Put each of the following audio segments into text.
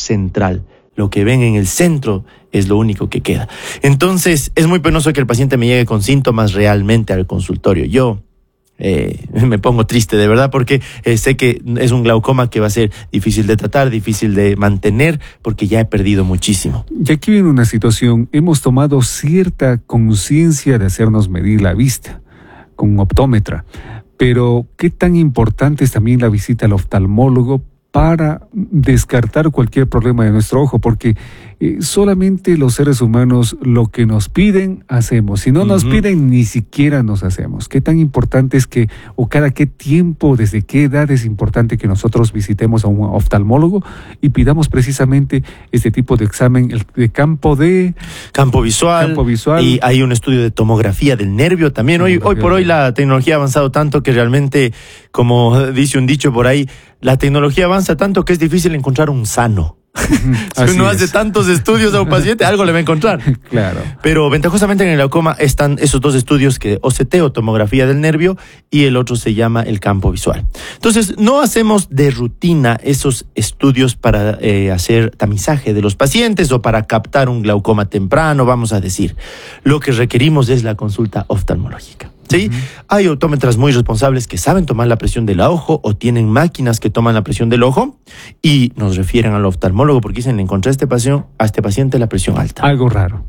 central. Lo que ven en el centro es lo único que queda. Entonces, es muy penoso que el paciente me llegue con síntomas realmente al consultorio. Yo me pongo triste, de verdad, porque sé que es un glaucoma que va a ser difícil de tratar, difícil de mantener, porque ya he perdido muchísimo. Y aquí viene una situación. Hemos tomado cierta conciencia de hacernos medir la vista con un optómetra. Pero, ¿qué tan importante es también la visita al oftalmólogo para descartar cualquier problema de nuestro ojo? Porque solamente los seres humanos lo que nos piden, hacemos. Si no nos piden, ni siquiera nos hacemos. ¿Qué tan importante es que, o cada qué tiempo, desde qué edad es importante que nosotros visitemos a un oftalmólogo y pidamos precisamente este tipo de examen, el de campo visual. Y hay un estudio de tomografía del nervio también. Hoy por hoy la tecnología ha avanzado tanto que realmente, como dice un dicho por ahí, la tecnología avanza tanto que es difícil encontrar un sano. Si uno hace tantos estudios a un paciente, algo le va a encontrar. Claro. Pero ventajosamente en el glaucoma están esos dos estudios, que OCT o tomografía del nervio, y el otro se llama el campo visual. Entonces, no hacemos de rutina esos estudios para hacer tamizaje de los pacientes o para captar un glaucoma temprano, vamos a decir. Lo que requerimos es la consulta oftalmológica. ¿Sí? Hay optómetras muy responsables que saben tomar la presión del ojo o tienen máquinas que toman la presión del ojo y nos refieren al oftalmólogo porque dicen, le encontré a este paciente la presión alta. Algo raro.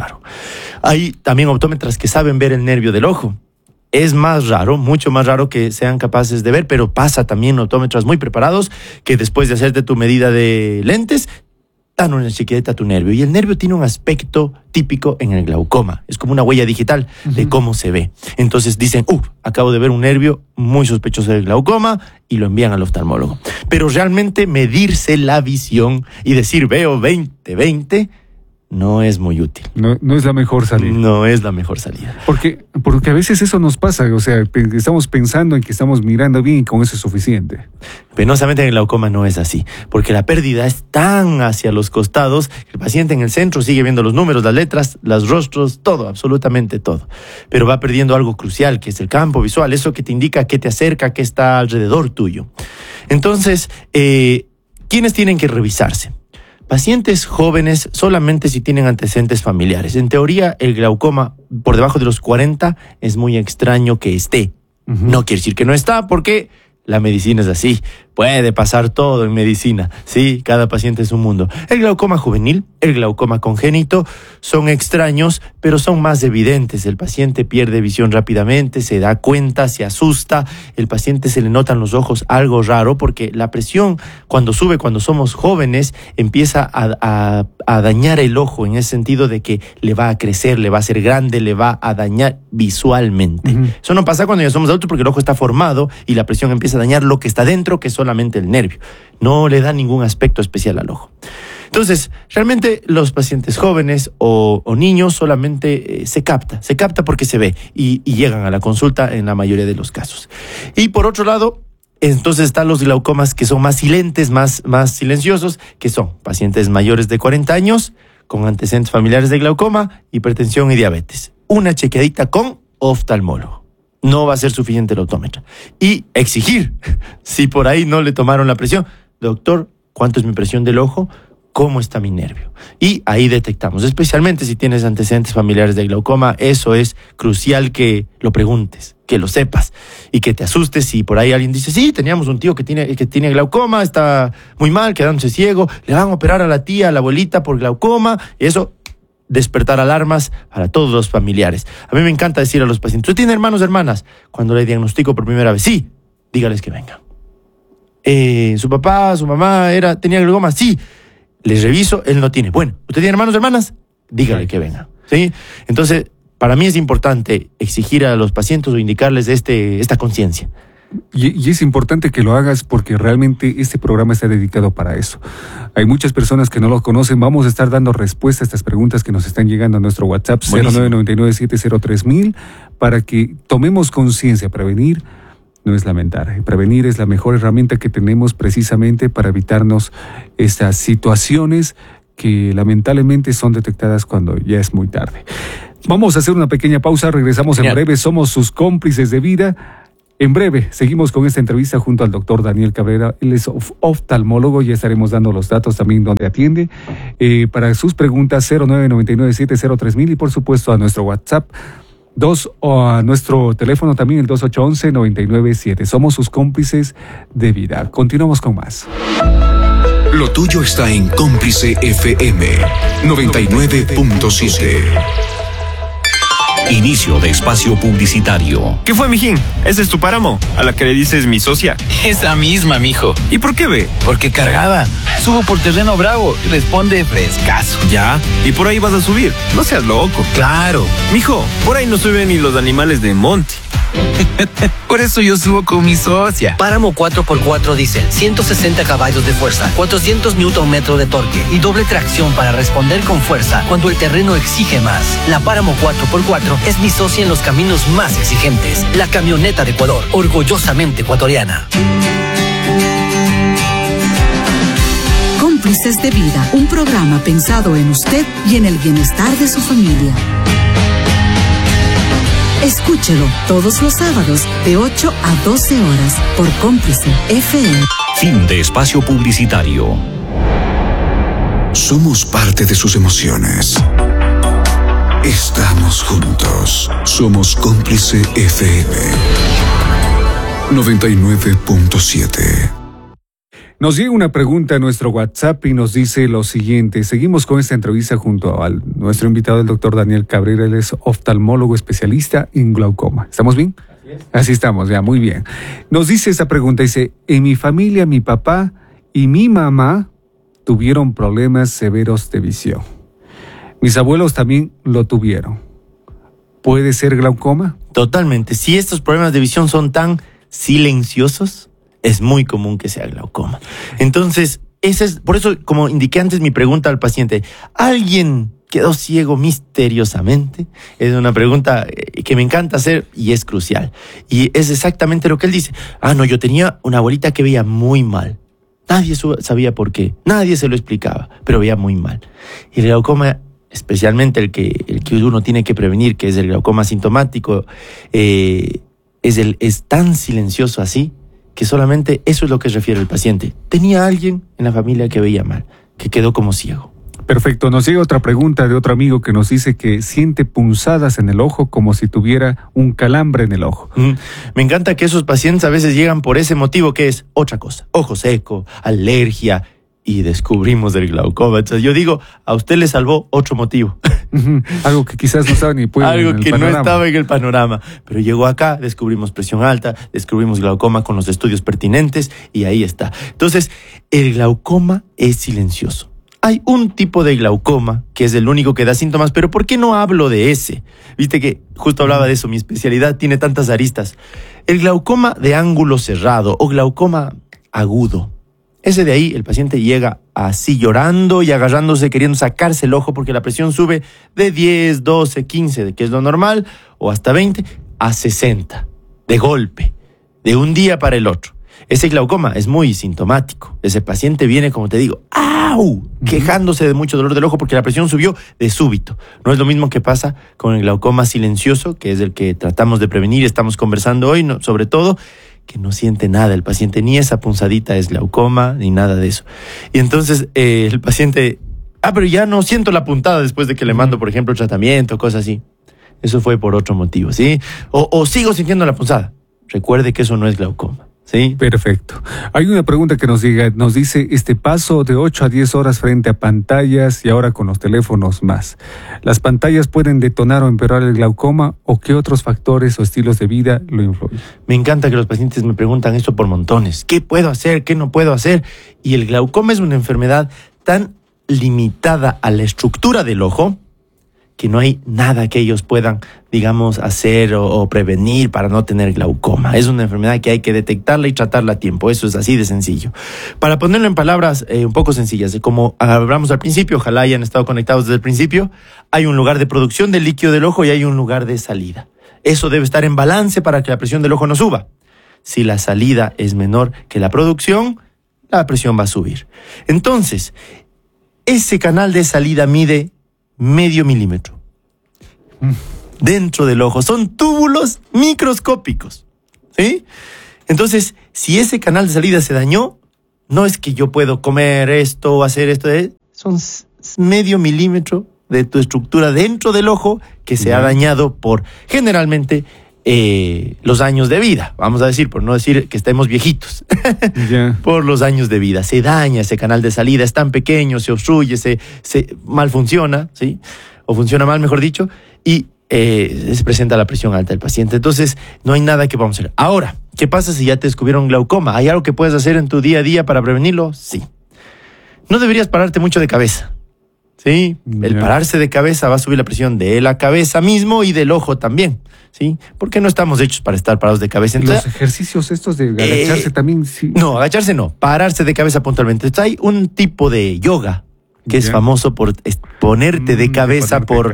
Hay también optómetras que saben ver el nervio del ojo. Es más raro, mucho más raro que sean capaces de ver, pero pasa también optómetras muy preparados que después de hacerte tu medida de lentes, dan una chiquitita a tu nervio. Y el nervio tiene un aspecto típico en el glaucoma. Es como una huella digital de cómo se ve. Entonces dicen, acabo de ver un nervio muy sospechoso del glaucoma, y lo envían al oftalmólogo. Pero realmente medirse la visión y decir, veo 20/20, no es muy útil. No es la mejor salida. No es la mejor salida. Porque a veces eso nos pasa, o sea, estamos pensando en que estamos mirando bien y con eso es suficiente. Penosamente en el glaucoma no es así, porque la pérdida es tan hacia los costados que el paciente en el centro sigue viendo los números, las letras, los rostros, todo, absolutamente todo. Pero va perdiendo algo crucial, que es el campo visual, eso que te indica qué te acerca, qué está alrededor tuyo. Entonces, ¿quiénes tienen que revisarse? Pacientes jóvenes solamente si tienen antecedentes familiares. En teoría, el glaucoma por debajo de los 40 es muy extraño que esté. No quiere decir que no está, porque la medicina es así. Puede pasar todo en medicina, ¿sí? Cada paciente es un mundo. El glaucoma juvenil, el glaucoma congénito son extraños, pero son más evidentes. El paciente pierde visión rápidamente, se da cuenta, se asusta. El paciente se le notan los ojos algo raro, porque la presión cuando sube, cuando somos jóvenes, empieza a dañar el ojo, en ese sentido de que le va a crecer, le va a hacer grande, le va a dañar visualmente. Eso no pasa cuando ya somos adultos, porque el ojo está formado y la presión empieza a dañar lo que está dentro, que es solamente el nervio. No le da ningún aspecto especial al ojo. Entonces, realmente los pacientes jóvenes o niños solamente se capta porque se ve y llegan a la consulta en la mayoría de los casos. Y por otro lado, entonces están los glaucomas que son más silentes, más silenciosos, que son pacientes mayores de 40 años con antecedentes familiares de glaucoma, hipertensión y diabetes. Una chequeadita con oftalmólogo. No va a ser suficiente el optómetra. Y exigir, si por ahí no le tomaron la presión, doctor, ¿cuánto es mi presión del ojo? ¿Cómo está mi nervio? Y ahí detectamos, especialmente si tienes antecedentes familiares de glaucoma, eso es crucial que lo preguntes, que lo sepas y que te asustes si por ahí alguien dice, sí, teníamos un tío que tiene glaucoma, está muy mal, quedándose ciego, le van a operar a la tía, a la abuelita por glaucoma, y eso despertar alarmas para todos los familiares. A mí me encanta decir a los pacientes, ¿usted tiene hermanos o hermanas? Cuando le diagnostico por primera vez, sí, dígales que vengan. ¿Su papá, su mamá tenía glaucoma? Sí. Les reviso, él no tiene. Bueno, ¿usted tiene hermanos o hermanas? Dígale que vengan. ¿Sí? Entonces, para mí es importante exigir a los pacientes o indicarles esta conciencia. Y es importante que lo hagas porque realmente este programa está dedicado para eso. Hay muchas personas que no lo conocen. Vamos a estar dando respuesta a estas preguntas que nos están llegando a nuestro WhatsApp 0999-703-1000 para que tomemos conciencia. Prevenir no es lamentar. Prevenir es la mejor herramienta que tenemos precisamente para evitarnos estas situaciones que lamentablemente son detectadas cuando ya es muy tarde. Vamos a hacer una pequeña pausa, regresamos en breve. Somos sus cómplices de vida. En breve, seguimos con esta entrevista junto al doctor Daniel Cabrera. Él es oftalmólogo, ya estaremos dando los datos también donde atiende. Para sus preguntas, 0999703000 y por supuesto a nuestro WhatsApp, o a nuestro teléfono también, el 2811-997. Somos sus cómplices de vida. Continuamos con más. Lo tuyo está en Cómplice FM 99.7. Inicio de espacio publicitario. ¿Qué fue, mijín? ¿Ese es tu páramo? ¿A la que le dices mi socia? Esa misma, mijo. ¿Y por qué ve? Porque cargada. Subo por terreno bravo y responde frescazo. Ya. ¿Y por ahí vas a subir? No seas loco. Claro. Mijo, por ahí no suben ni los animales de monte. Por eso yo subo con mi socia. Páramo 4x4 diésel, 160 caballos de fuerza, 400 Nm de torque y doble tracción para responder con fuerza cuando el terreno exige más. La Páramo 4x4 es mi socia en los caminos más exigentes. La camioneta de Ecuador, orgullosamente ecuatoriana. Cómplices de Vida, un programa pensado en usted y en el bienestar de su familia. Escúchelo todos los sábados de 8 a 12 horas por Cómplice FM. Fin de espacio publicitario. Somos parte de sus emociones. Estamos juntos. Somos Cómplice FM 99.7. Nos llega una pregunta a nuestro WhatsApp y nos dice lo siguiente. Seguimos con esta entrevista junto a nuestro invitado, el doctor Daniel Cabrera. Él es oftalmólogo especialista en glaucoma. ¿Estamos bien? Así estamos, ya, muy bien. Nos dice esta pregunta, dice, en mi familia mi papá y mi mamá tuvieron problemas severos de visión. Mis abuelos también lo tuvieron. ¿Puede ser glaucoma? Totalmente. Si estos problemas de visión son tan silenciosos, es muy común que sea glaucoma. Entonces, por eso, como indiqué antes, mi pregunta al paciente, ¿alguien quedó ciego misteriosamente? Es una pregunta que me encanta hacer y es crucial. Y es exactamente lo que él dice. No, yo tenía una abuelita que veía muy mal. Nadie sabía por qué, nadie se lo explicaba, pero veía muy mal. Y el glaucoma, especialmente el que uno tiene que prevenir, que es el glaucoma sintomático, es tan silencioso así, que solamente eso es lo que refiere el paciente. Tenía alguien en la familia que veía mal, que quedó como ciego. Perfecto. Nos llega otra pregunta de otro amigo que nos dice que siente punzadas en el ojo como si tuviera un calambre en el ojo. Me encanta que esos pacientes a veces llegan por ese motivo que es otra cosa. Ojo seco, alergia, y descubrimos el glaucoma. Entonces yo digo, a usted le salvó otro motivo. Algo que quizás no estaba ni algo que no estaba en el panorama. Pero llegó acá, descubrimos presión alta, descubrimos glaucoma con los estudios pertinentes y ahí está. Entonces, el glaucoma es silencioso. Hay un tipo de glaucoma que es el único que da síntomas, pero ¿por qué no hablo de ese? Viste que justo hablaba de eso, mi especialidad tiene tantas aristas. El glaucoma de ángulo cerrado o glaucoma agudo. Ese de ahí, el paciente llega así llorando y agarrándose, queriendo sacarse el ojo porque la presión sube de 10, 12, 15, que es lo normal, o hasta 20, a 60, de golpe, de un día para el otro. Ese glaucoma es muy sintomático. Ese paciente viene, como te digo, ¡au!, quejándose de mucho dolor del ojo porque la presión subió de súbito. No es lo mismo que pasa con el glaucoma silencioso, que es el que tratamos de prevenir, estamos conversando hoy, sobre todo, que no siente nada el paciente, ni esa punzadita es glaucoma, ni nada de eso. Y entonces el paciente, pero ya no siento la puntada después de que le mando, por ejemplo, tratamiento, cosas así. Eso fue por otro motivo, ¿sí? O sigo sintiendo la punzada. Recuerde que eso no es glaucoma. Sí. Perfecto. Hay una pregunta que nos dice, paso de 8 a 10 horas frente a pantallas y ahora con los teléfonos más. ¿Las pantallas pueden detonar o empeorar el glaucoma o qué otros factores o estilos de vida lo influyen? Me encanta que los pacientes me preguntan esto por montones. ¿Qué puedo hacer? ¿Qué no puedo hacer? Y el glaucoma es una enfermedad tan limitada a la estructura del ojo que no hay nada que ellos puedan, digamos, hacer o prevenir para no tener glaucoma. Es una enfermedad que hay que detectarla y tratarla a tiempo. Eso es así de sencillo. Para ponerlo en palabras un poco sencillas, como hablamos al principio, ojalá hayan estado conectados desde el principio, hay un lugar de producción del líquido del ojo y hay un lugar de salida. Eso debe estar en balance para que la presión del ojo no suba. Si la salida es menor que la producción, la presión va a subir. Entonces, ese canal de salida mide medio milímetro. Dentro del ojo. Son túbulos microscópicos. ¿sí? Entonces, si ese canal de salida se dañó, no es que yo puedo comer esto o hacer esto, son medio milímetro de tu estructura dentro del ojo que se ha dañado por, generalmente, los años de vida, vamos a decir, por no decir que estemos viejitos, por los años de vida. Se daña ese canal de salida, es tan pequeño, se obstruye, se mal funciona, ¿sí? O funciona mal, mejor dicho, y se presenta la presión alta del paciente. Entonces, no hay nada que podamos hacer. Ahora, ¿qué pasa si ya te descubrieron glaucoma? ¿Hay algo que puedes hacer en tu día a día para prevenirlo? Sí. No deberías pararte mucho de cabeza. ¿Sí? El pararse de cabeza va a subir la presión de la cabeza mismo y del ojo también, ¿sí? Porque no estamos hechos para estar parados de cabeza. Entonces, los ejercicios estos de agacharse también, sí. No, agacharse no, pararse de cabeza puntualmente. Entonces, hay un tipo de yoga que es famoso por ponerte de cabeza por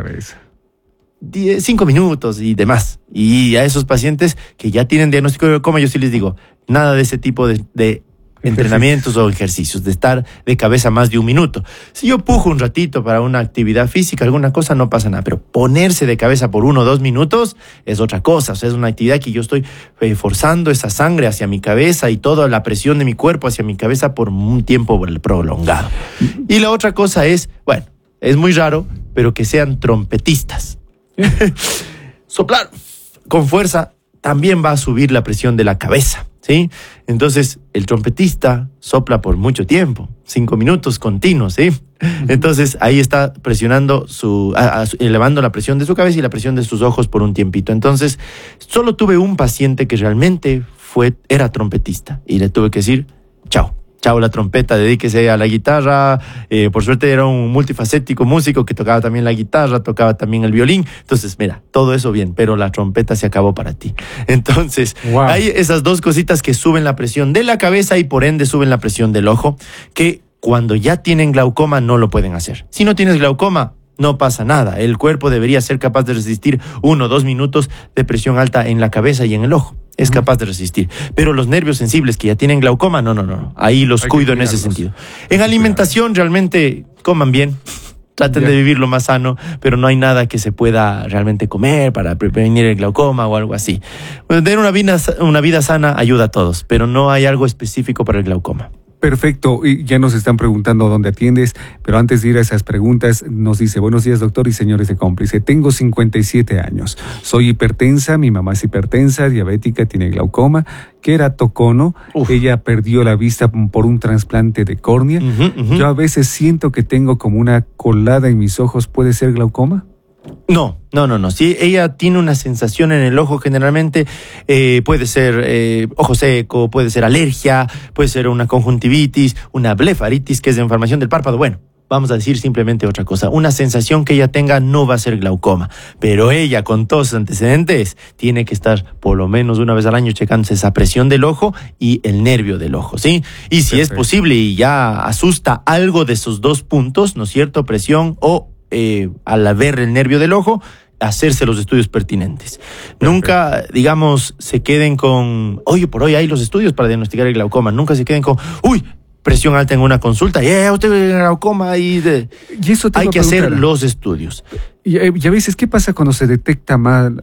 5 minutos y demás. Y a esos pacientes que ya tienen diagnóstico de glaucoma, yo sí les digo, nada de ese tipo de entrenamientos o ejercicios, de estar de cabeza más de 1 minuto. Si yo pujo un ratito para una actividad física, alguna cosa, no pasa nada, pero ponerse de cabeza por 1 o 2 minutos es otra cosa. O sea, es una actividad que yo estoy forzando esa sangre hacia mi cabeza y toda la presión de mi cuerpo hacia mi cabeza por un tiempo prolongado. Y la otra cosa es, bueno, es muy raro, pero que sean trompetistas. Soplar con fuerza también va a subir la presión de la cabeza, ¿sí? Entonces, el trompetista sopla por mucho tiempo, 5 minutos continuos, ¿sí? Entonces, ahí está presionando elevando la presión de su cabeza y la presión de sus ojos por un tiempito. Entonces, solo tuve un paciente que realmente era trompetista y le tuve que decir, chao la trompeta, dedíquese a la guitarra. Por suerte era un multifacético músico que tocaba también la guitarra, tocaba también el violín. Entonces, mira, todo eso bien, pero la trompeta se acabó para ti. Entonces, hay esas dos cositas que suben la presión de la cabeza y por ende suben la presión del ojo, que cuando ya tienen glaucoma no lo pueden hacer. Si no tienes glaucoma, no pasa nada. El cuerpo debería ser capaz de resistir 1 o 2 minutos de presión alta en la cabeza y en el ojo. Es capaz de resistir. Pero los nervios sensibles que ya tienen glaucoma, no. Ahí los cuido en ese sentido. En alimentación, realmente coman bien. Traten de vivir lo más sano, pero no hay nada que se pueda realmente comer para prevenir el glaucoma o algo así. Tener una vida sana ayuda a todos, pero no hay algo específico para el glaucoma. Perfecto, y ya nos están preguntando dónde atiendes, pero antes de ir a esas preguntas, nos dice, buenos días doctor y señores de Cómplice, tengo 57 años, soy hipertensa, mi mamá es hipertensa, diabética, tiene glaucoma, queratocono, ella perdió la vista por un trasplante de córnea, yo a veces siento que tengo como una colada en mis ojos, ¿puede ser glaucoma? No. Si ella tiene una sensación en el ojo, generalmente puede ser ojo seco, puede ser alergia, puede ser una conjuntivitis, una blefaritis, que es de inflamación del párpado. Bueno, vamos a decir simplemente otra cosa. Una sensación que ella tenga no va a ser glaucoma, pero ella, con todos sus antecedentes, tiene que estar por lo menos 1 vez al año checándose esa presión del ojo y el nervio del ojo, ¿sí? Y si es posible y ya asusta algo de esos 2 puntos, ¿no es cierto? Presión o al ver el nervio del ojo, hacerse los estudios pertinentes. Perfecto. Nunca, digamos, se queden con, oye, por hoy hay los estudios para diagnosticar el glaucoma. Nunca se queden con, presión alta en una consulta, usted tiene glaucoma y eso hay que hacer los estudios. Y a veces, ¿qué pasa cuando se detecta mal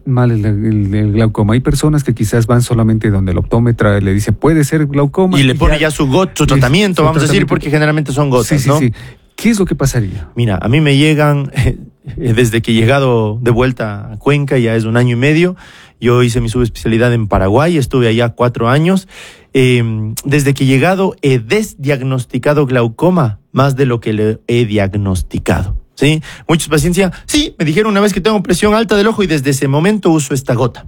el glaucoma? Hay personas que quizás van solamente donde el optómetra le dice, puede ser glaucoma. Y le pone ya su tratamiento, vamos a decir, porque generalmente son gotas, ¿no? Sí. ¿Qué es lo que pasaría? Mira, a mí me llegan, desde que he llegado de vuelta a Cuenca, ya es 1 año y medio, yo hice mi subespecialidad en Paraguay, estuve allá 4 años, desde que he llegado he desdiagnosticado glaucoma más de lo que le he diagnosticado, ¿sí? Muchos pacientes me dijeron una vez que tengo presión alta del ojo y desde ese momento uso esta gota.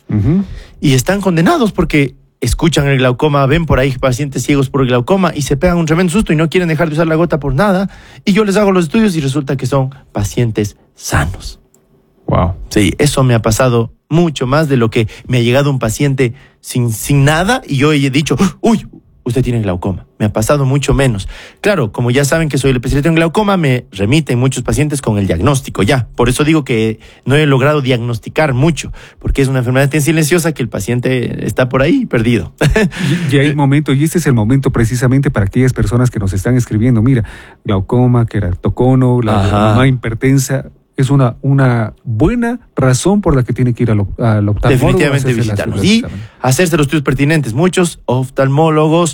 Y están condenados porque escuchan el glaucoma, ven por ahí pacientes ciegos por el glaucoma y se pegan un tremendo susto y no quieren dejar de usar la gota por nada. Y yo les hago los estudios y resulta que son pacientes sanos. Wow. Sí, eso me ha pasado mucho más de lo que me ha llegado un paciente sin nada y yo he dicho, usted tiene glaucoma. Me ha pasado mucho menos. Claro, como ya saben que soy el especialista en glaucoma, me remiten muchos pacientes con el diagnóstico ya. Por eso digo que no he logrado diagnosticar mucho, porque es una enfermedad tan silenciosa que el paciente está por ahí perdido. Y hay momento, y este es el momento precisamente para aquellas personas que nos están escribiendo. Mira, glaucoma, queratocono, la mamá hipertensa. es una buena razón por la que tiene que ir al oftalmólogo. Definitivamente visitarnos y hacerse los estudios pertinentes. Muchos oftalmólogos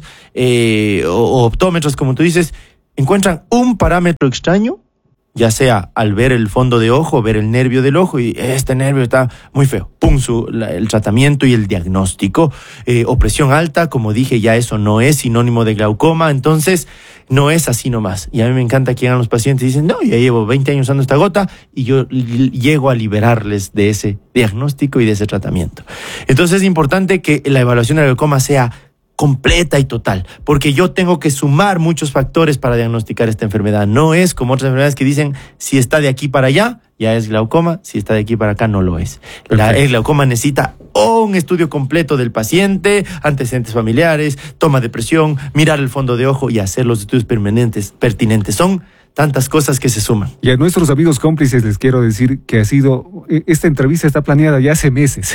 o optómetros, como tú dices, encuentran un parámetro extraño, ya sea al ver el fondo de ojo, ver el nervio del ojo, y este nervio está muy feo. Pum, el tratamiento y el diagnóstico. O presión alta, como dije, ya eso no es sinónimo de glaucoma, entonces no es así nomás. Y a mí me encanta que llegan los pacientes y dicen, no, ya llevo 20 años usando esta gota, y yo llego a liberarles de ese diagnóstico y de ese tratamiento. Entonces es importante que la evaluación del glaucoma sea completa y total, porque yo tengo que sumar muchos factores para diagnosticar esta enfermedad. No es como otras enfermedades que dicen, si está de aquí para allá, ya es glaucoma, si está de aquí para acá, no lo es. El glaucoma necesita un estudio completo del paciente, antecedentes familiares, toma de presión, mirar el fondo de ojo y hacer los estudios pertinentes. Son tantas cosas que se suman. Y a nuestros amigos cómplices les quiero decir que esta entrevista está planeada ya hace meses.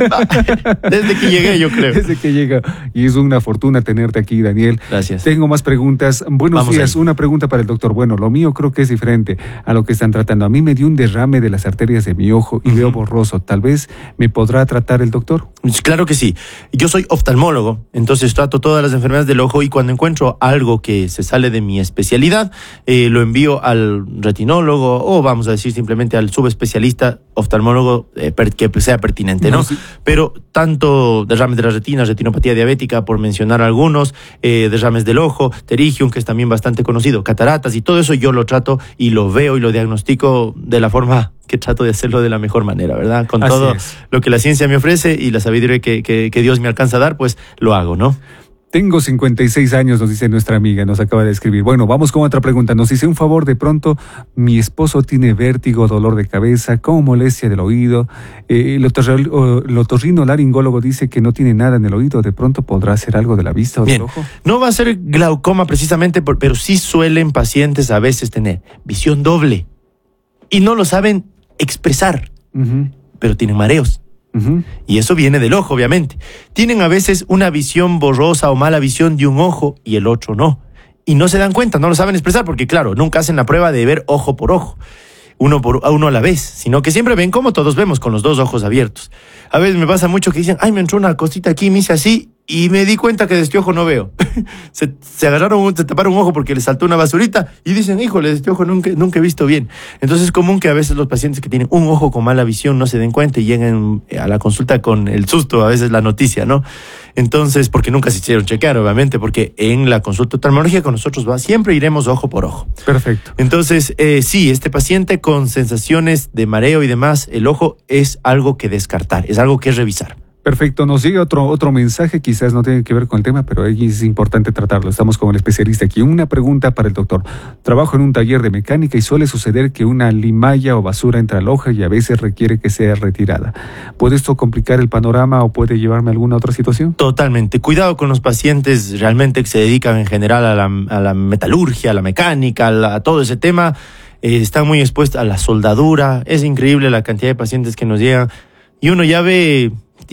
Desde que llegué, yo creo. Desde que llega. Y es una fortuna tenerte aquí, Daniel. Gracias. Tengo más preguntas. Buenos días. Una pregunta para el doctor. Bueno, lo mío creo que es diferente a lo que están tratando. A mí me dio un derrame de las arterias de mi ojo y veo borroso. Tal vez me podrá tratar el doctor. Claro que sí. Yo soy oftalmólogo, entonces trato todas las enfermedades del ojo, y cuando encuentro algo que se sale de mi especialidad, lo envío al retinólogo, o vamos a decir simplemente al subespecialista oftalmólogo que sea pertinente, ¿no? Sí. Pero tanto derrames de la retina, retinopatía diabética, por mencionar algunos, derrames del ojo, pterygium, que es también bastante conocido, cataratas, y todo eso yo lo trato y lo veo y lo diagnostico de la forma que trato de hacerlo de la mejor manera, ¿verdad? Con Así todo es. lo que la ciencia me ofrece y la sabiduría que Dios me alcanza a dar, pues lo hago, ¿no? Tengo 56 años, nos dice nuestra amiga, nos acaba de escribir. Bueno, vamos con otra pregunta. Nos dice, un favor, de pronto, mi esposo tiene vértigo, dolor de cabeza, como molestia del oído. El otorrinolaringólogo dice que no tiene nada en el oído. ¿De pronto podrá ser algo de la vista o del ojo? No va a ser glaucoma precisamente, pero sí suelen pacientes a veces tener visión doble y no lo saben expresar, pero tienen mareos. Y eso viene del ojo, obviamente. Tienen a veces una visión borrosa o mala visión de un ojo y el otro no. Y no se dan cuenta, no lo saben expresar, porque claro, nunca hacen la prueba de ver ojo por ojo, uno a la vez, sino que siempre ven como todos vemos, con los dos ojos abiertos. A veces me pasa mucho que dicen, ay, me entró una cosita aquí, me hice así, y me di cuenta que de este ojo no veo. se taparon un ojo porque les saltó una basurita y dicen, híjole, de este ojo nunca he visto bien. Entonces es común que a veces los pacientes que tienen un ojo con mala visión no se den cuenta y lleguen a la consulta con el susto, a veces la noticia, ¿no? Entonces, porque nunca se hicieron chequear, obviamente, porque en la consulta oftalmológica con nosotros siempre iremos ojo por ojo. Perfecto. Entonces, sí, este paciente con sensaciones de mareo y demás, el ojo es algo que descartar, es algo que revisar. Perfecto, nos llega otro mensaje, quizás no tiene que ver con el tema, pero ahí es importante tratarlo. Estamos con el especialista aquí. Una pregunta para el doctor. Trabajo en un taller de mecánica y suele suceder que una limalla o basura entra al ojo y a veces requiere que sea retirada. ¿Puede esto complicar el panorama o puede llevarme a alguna otra situación? Totalmente. Cuidado con los pacientes realmente que se dedican en general a la metalurgia, a la mecánica, a todo ese tema. Están muy expuestos a la soldadura. Es increíble la cantidad de pacientes que nos llegan y uno ya ve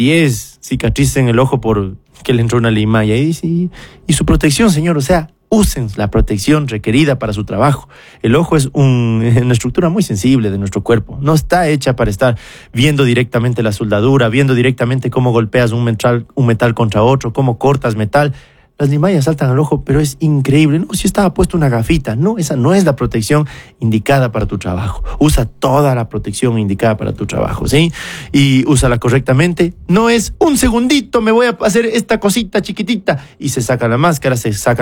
10 cicatrices en el ojo por que le entró una limalla y su protección, señor, o sea, usen la protección requerida para su trabajo. El ojo es una estructura muy sensible de nuestro cuerpo, no está hecha para estar viendo directamente la soldadura, viendo directamente cómo golpeas un metal contra otro, cómo cortas metal. Las limallas saltan al ojo, pero es increíble. No, si estaba puesto una gafita. No, esa no es la protección indicada para tu trabajo. Usa toda la protección indicada para tu trabajo, ¿sí? Y úsala correctamente. No es un segundito, me voy a hacer esta cosita chiquitita. Y se saca la máscara, se sacan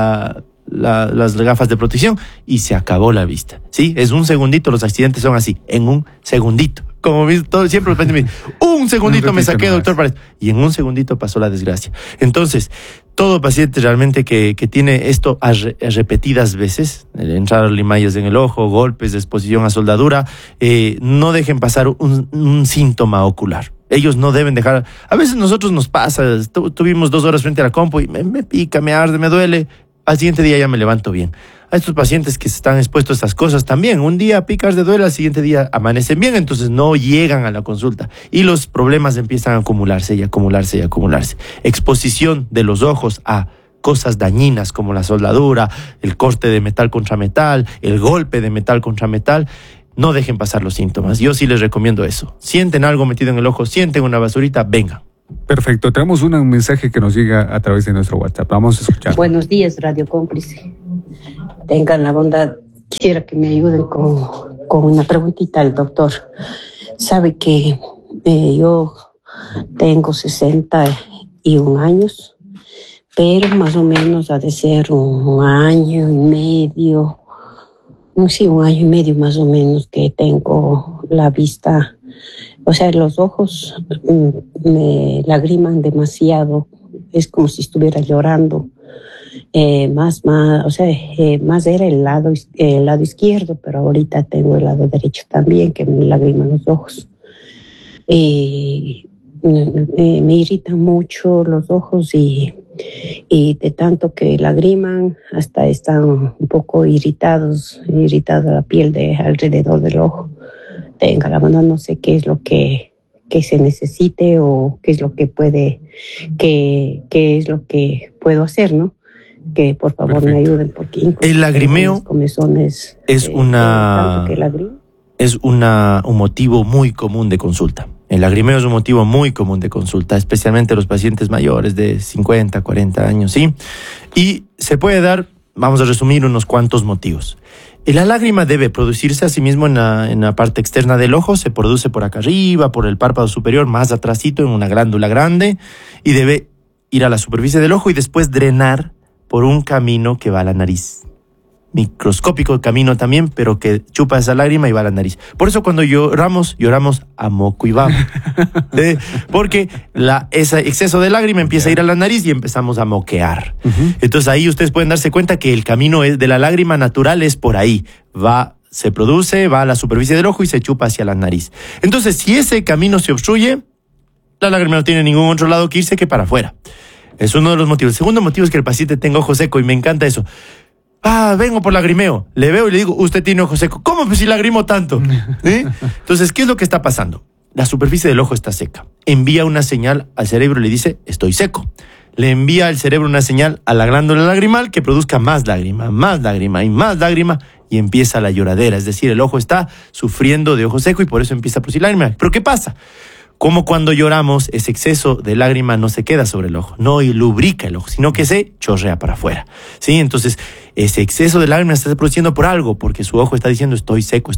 las gafas de protección y se acabó la vista, ¿sí? Es un segundito, los accidentes son así, en un segundito. Como siempre los pacientes me dicen, un segundito me saqué, doctor, para esto. Y en un segundito pasó la desgracia. Entonces, todo paciente realmente que tiene esto a repetidas veces, entrar limallas en el ojo, golpes de exposición a soldadura, no dejen pasar un síntoma ocular. Ellos no deben dejar. A veces nosotros nos pasa, tuvimos 2 horas frente a la compu y me pica, me arde, me duele. Al siguiente día ya me levanto bien. A estos pacientes que están expuestos a estas cosas también, un día picas de duele, al siguiente día amanecen bien, entonces no llegan a la consulta y los problemas empiezan a acumularse y acumularse y acumularse. Exposición de los ojos a cosas dañinas como la soldadura, el corte de metal contra metal, el golpe de metal contra metal, no dejen pasar los síntomas. Yo sí les recomiendo eso. Sienten algo metido en el ojo, sienten una basurita, vengan. Perfecto, tenemos un mensaje que nos llega a través de nuestro WhatsApp. Vamos a escuchar. Buenos días, Radio Cómplice. Tengan la bondad, quisiera que me ayuden con una preguntita al doctor. Sabe que yo tengo 61 años, pero más o menos ha de ser un año y medio, sí, un año y medio más o menos que tengo la vista. O sea, los ojos me lagriman demasiado, es como si estuviera llorando. Más era el lado izquierdo, pero ahorita tengo el lado derecho también, que me lagriman los ojos. Me irritan mucho los ojos y de tanto que lagriman, hasta están un poco irritada la piel de alrededor del ojo. Tenga la mano, no sé qué es lo que se necesite o qué es lo que puedo hacer, ¿no? Que por favor Perfecto. me ayuden, porque El lagrimeo comezones es un motivo muy común de consulta. El lagrimeo es un motivo muy común de consulta, especialmente los pacientes mayores de 50, 40 años, ¿sí? Y se puede dar, vamos a resumir, unos cuantos motivos. La lágrima debe producirse a sí mismo en la parte externa del ojo, se produce por acá arriba, por el párpado superior, más atrásito, en una glándula grande, y debe ir a la superficie del ojo y después drenar por un camino que va a la nariz. Microscópico camino también, pero que chupa esa lágrima y va a la nariz. Por eso cuando lloramos a moco y vamos. Porque ese exceso de lágrima empieza a ir a la nariz y empezamos a moquear. Entonces ahí ustedes pueden darse cuenta que el camino de la lágrima natural es por ahí. Se produce, va a la superficie del ojo y se chupa hacia la nariz. Entonces, si ese camino se obstruye, la lágrima no tiene ningún otro lado que irse que para afuera. Es uno de los motivos. El segundo motivo es que el paciente tenga ojo seco y me encanta eso. Vengo por lagrimeo. Le veo y le digo, usted tiene ojo seco. ¿Cómo pues si lagrimo tanto? ¿Sí? Entonces, ¿qué es lo que está pasando? La superficie del ojo está seca. Envía una señal al cerebro y le dice, estoy seco. Le envía al cerebro una señal a la glándula lagrimal que produzca más lágrima y más lágrima y empieza la lloradera. Es decir, el ojo está sufriendo de ojo seco y por eso empieza a producir lágrima. ¿Pero qué pasa? Como cuando lloramos, ese exceso de lágrima no se queda sobre el ojo, no lubrica el ojo, sino que se chorrea para afuera. ¿Sí? Entonces, ese exceso de lágrima se está produciendo por algo, porque su ojo está diciendo estoy seco,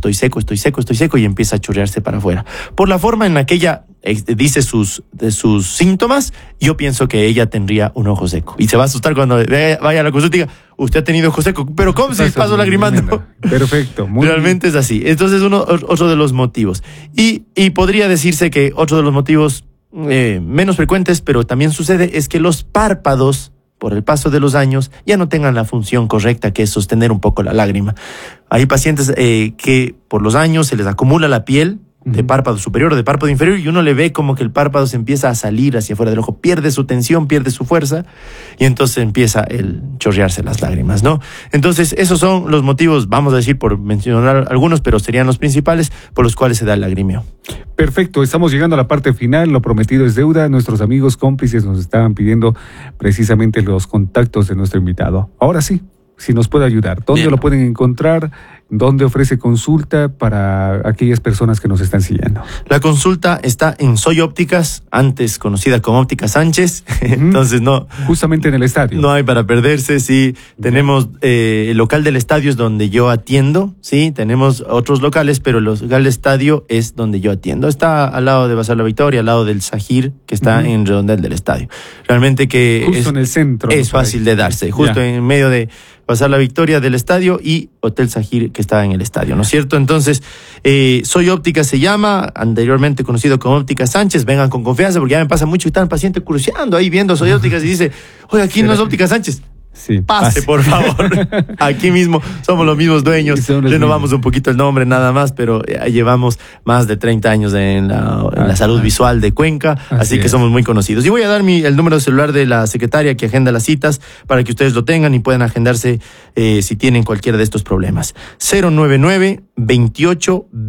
y empieza a chorrearse para afuera. Por la forma en la que ella dice sus síntomas, yo pienso que ella tendría un ojo seco. Y se va a asustar cuando vaya a la consulta y diga, usted ha tenido ojo seco, pero ¿cómo se pasó lagrimando? Perfecto. Realmente es así. Entonces, otro de los motivos. Y podría decirse que otro de los motivos menos frecuentes, pero también sucede, es que los párpados, por el paso de los años, ya no tengan la función correcta, que es sostener un poco la lágrima. Hay pacientes que por los años se les acumula la piel de párpado superior o de párpado inferior y uno le ve como que el párpado se empieza a salir hacia afuera del ojo, pierde su tensión, pierde su fuerza y entonces empieza el chorrearse las lágrimas, ¿no? Entonces esos son los motivos, vamos a decir por mencionar algunos, pero serían los principales por los cuales se da el lagrimeo. Perfecto, estamos llegando a la parte final, lo prometido es deuda. Nuestros amigos cómplices nos estaban pidiendo precisamente los contactos de nuestro invitado. Ahora sí, si nos puede ayudar, ¿dónde Bien. lo pueden encontrar? ¿Dónde ofrece consulta para aquellas personas que nos están siguiendo? La consulta está en Soy Ópticas, antes conocida como Ópticas Sánchez, entonces no... Justamente en el estadio. No hay para perderse, sí. Tenemos el local del estadio es donde yo atiendo, sí. Tenemos otros locales, pero el local del estadio es donde yo atiendo. Está al lado de Bazar La Victoria, al lado del Sajir, que está en Redondel del estadio. Realmente que Justo en el centro. es fácil de darse, justo en medio de Bazar La Victoria del estadio y Hotel Sajir, que está en el estadio, ¿no es cierto? Entonces, Soy Óptica se llama, anteriormente conocido como Óptica Sánchez. Vengan con confianza porque ya me pasa mucho y está el paciente cruceando ahí viendo Soy Ópticas y dice, oye, aquí no es Óptica Sánchez. Sí, Pase, por favor. Aquí mismo somos los mismos dueños. Renovamos un poquito el nombre nada más, pero llevamos más de 30 años en la salud visual de Cuenca, así que somos muy conocidos. Y voy a dar el número de celular de la secretaria que agenda las citas para que ustedes lo tengan y puedan agendarse si tienen cualquiera de estos problemas.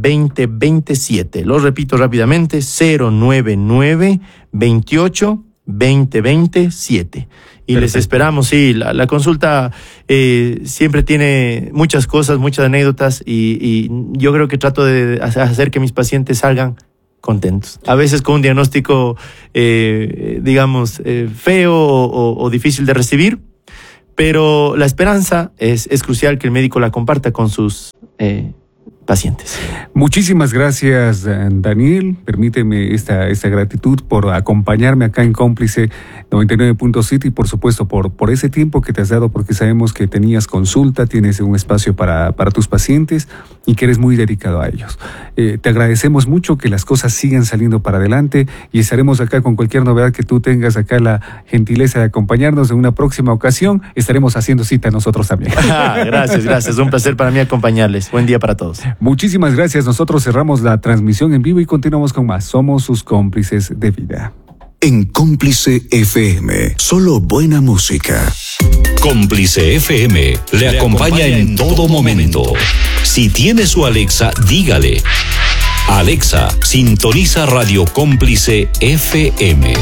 099-28-2027. Lo repito rápidamente, 099-28-2027. 2027. Y les esperamos, sí, la consulta siempre tiene muchas cosas, muchas anécdotas y yo creo que trato de hacer que mis pacientes salgan contentos. A veces con un diagnóstico, digamos, feo o difícil de recibir, pero la esperanza es crucial que el médico la comparta con sus pacientes. Muchísimas gracias, Daniel. Permíteme esta gratitud por acompañarme acá en Cómplice 99.7 y por supuesto por ese tiempo que te has dado, porque sabemos que tenías consulta, tienes un espacio para tus pacientes y que eres muy dedicado a ellos. Te agradecemos mucho, que las cosas sigan saliendo para adelante y estaremos acá con cualquier novedad que tú tengas acá, la gentileza de acompañarnos en una próxima ocasión. Estaremos haciendo cita nosotros también. Gracias. Un placer para mí acompañarles. Buen día para todos. Muchísimas gracias. Nosotros cerramos la transmisión en vivo y continuamos con más. Somos sus cómplices de vida. En Cómplice FM, solo buena música. Cómplice FM le acompaña en todo momento. Si tiene su Alexa, dígale: Alexa, sintoniza Radio Cómplice FM.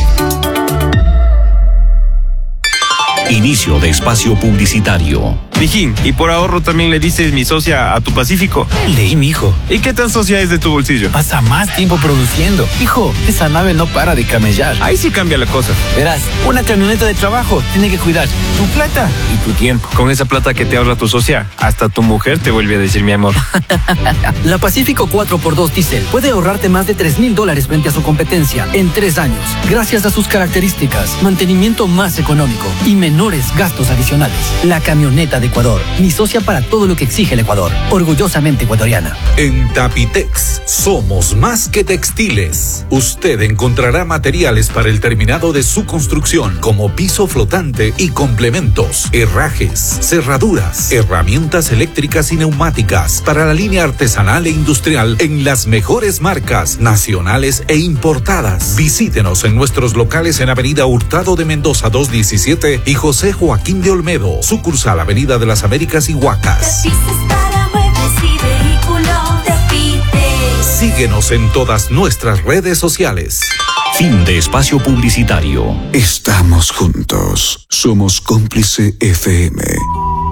Inicio de espacio publicitario. Mijín, y por ahorro también le dices mi socia a tu Pacífico. Leí, mijo. ¿Y qué tan socia es de tu bolsillo? Pasa más tiempo produciendo. Hijo, esa nave no para de camellar. Ahí sí cambia la cosa. Verás, una camioneta de trabajo tiene que cuidar tu plata y tu tiempo. Con esa plata que te ahorra tu socia, hasta tu mujer te vuelve a decir mi amor. La Pacífico 4x2 Diesel puede ahorrarte más de $3,000 frente a su competencia en 3 años, gracias a sus características, mantenimiento más económico y menores gastos adicionales. La camioneta de Ecuador, mi socia para todo lo que exige el Ecuador, orgullosamente ecuatoriana. En Tapitex somos más que textiles. Usted encontrará materiales para el terminado de su construcción, como piso flotante y complementos, herrajes, cerraduras, herramientas eléctricas y neumáticas para la línea artesanal e industrial en las mejores marcas nacionales e importadas. Visítenos en nuestros locales en Avenida Hurtado de Mendoza 217 y José Joaquín de Olmedo, sucursal Avenida de las Américas y Huacas. Síguenos en todas nuestras redes sociales. Fin de espacio publicitario. Estamos juntos. Somos Cómplice FM.